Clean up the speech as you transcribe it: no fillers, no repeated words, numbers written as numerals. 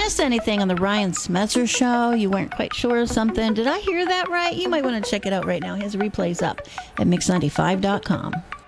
missed anything on the Ryan Smetzer show, you weren't quite sure of something, did I hear that right? You might want to check it out right now. He has replays up at mix95.com.